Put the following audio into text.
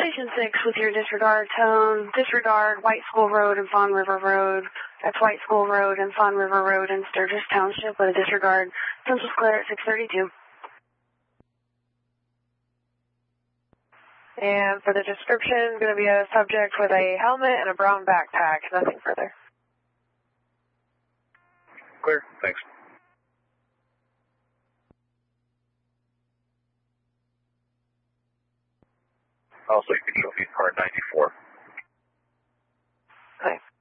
Station 6 with your disregard tone. Disregard White School Road and Fawn River Road. That's White School Road and Fawn River Road in Sturgis Township with a disregard. Central Square at 632. And for the description, going to be a subject with a helmet and a brown backpack. Nothing further. Clear. Thanks. Also, you can show me car 94. Okay.